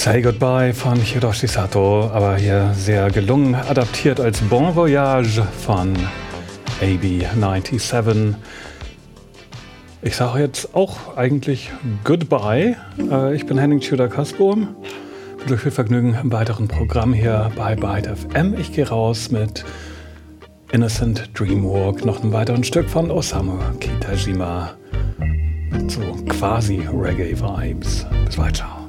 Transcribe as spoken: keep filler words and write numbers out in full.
Say Goodbye von Hiroshi Sato, aber hier sehr gelungen adaptiert als Bon Voyage von A B siebenundneunzig. Ich sage jetzt auch eigentlich Goodbye. Äh, ich bin Henning Tudor-Kasbohm. Ich wünsche euch viel Vergnügen im weiteren Programm hier bei Byte F M. Ich gehe raus mit Innocent Dreamwalk, noch einem weiteren Stück von Osamu Kitajima mit so quasi Reggae-Vibes. Bis bald, ciao.